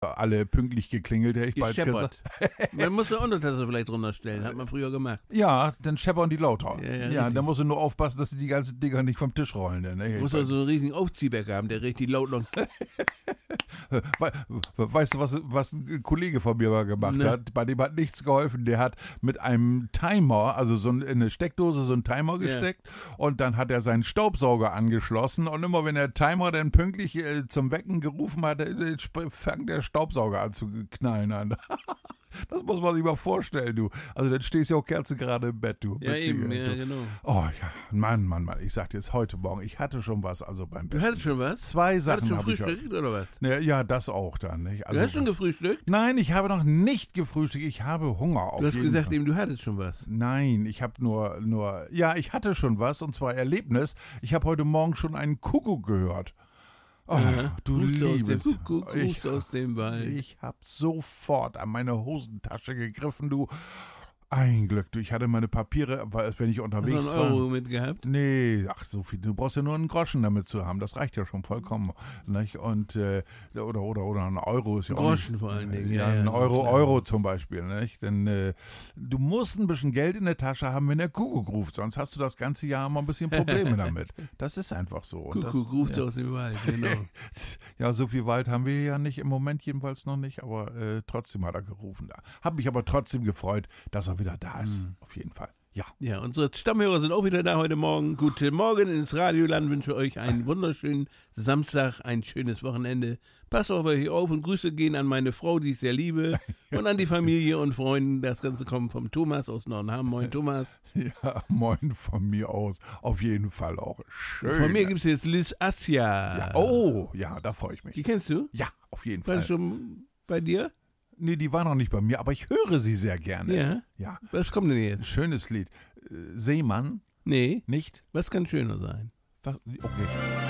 alle pünktlich geklingelt, hätte ich bald Gescheppert. gesagt. Man muss eine Untertasse vielleicht runterstellen, hat man früher gemacht. Ja, dann scheppern die lauter. Ja, Ja, richtig. dann musst du nur aufpassen, dass die ganzen Dinger nicht vom Tisch rollen. Ne? Muss doch so einen riesigen Aufziehbäcker haben, der richtig laut noch. Weißt du, was ein Kollege von mir mal gemacht Ne. hat? Bei dem hat nichts geholfen. Der hat mit einem Timer, also so in eine Steckdose, so einen Timer gesteckt und dann hat er seinen Staubsauger angeschlossen und immer wenn der Timer dann pünktlich zum Wecken gerufen hat, fängt der Staubsauger an zu knallen an. Das muss man sich mal vorstellen, du. Also dann stehst du ja auch kerzengerade im Bett, du. Ja, eben, du. ja, genau. Oh ja, Mann. Ich sag dir jetzt heute Morgen, ich hatte schon was, also beim Du Besten. hattest schon was? 2 Sachen Hattest schon habe ich. frühstückt oder was? Ja, das auch dann, nicht? Also, Du hast schon gefrühstückt? Nein, ich habe noch nicht gefrühstückt. Ich habe Hunger auf Du hast jeden gesagt Fall. eben, du hattest schon was. Nein, ich habe ja, ich hatte schon was und zwar Erlebnis. Ich habe heute Morgen schon einen Kuckuck gehört. Oh, du liebes. Kuckuck aus dem Wald. Ich habe sofort an meine Hosentasche gegriffen, du. Ein Glück, du. Ich hatte meine Papiere, weil wenn ich Hast unterwegs du war. einen Euro mitgehabt? Nee, ach so viel. Du brauchst ja nur einen Groschen damit zu haben. Das reicht ja schon vollkommen. Nicht? Und oder ein Euro ist ja auch Groschen nicht, vor allen Dingen. Ja, ein klar. Euro zum Beispiel. Nicht? Denn du musst ein bisschen Geld in der Tasche haben, wenn der Kuckuck ruft. Sonst hast du das ganze Jahr immer ein bisschen Probleme damit. Das ist einfach so. Und Kuckuck ruft aus dem Wald, genau. ja, so viel Wald haben wir ja nicht, im Moment jedenfalls noch nicht, aber trotzdem hat er gerufen da. Hab mich aber trotzdem gefreut, dass er wieder da ist, auf jeden Fall. Ja. Ja, unsere Stammhörer sind auch wieder da heute Morgen. Guten Morgen ins Radioland. Wünsche euch einen wunderschönen Samstag, ein schönes Wochenende. Passt auf euch auf und Grüße gehen an meine Frau, die ich sehr liebe, und an die Familie und Freunde. Das Ganze kommt vom Thomas aus Nordenham. Moin, Thomas. Ja, moin von mir aus. Auf jeden Fall auch schön. Von mir gibt es jetzt Liz Assia. Ja, oh, ja, da freue ich mich. Die kennst du? Ja, auf jeden War Fall. das schon bei dir? Nee, die war noch nicht bei mir, aber ich höre sie sehr gerne. Ja. Ja, Was kommt denn jetzt? schönes Lied. Seemann, Nee, nicht? was kann schöner sein? Was? Okay.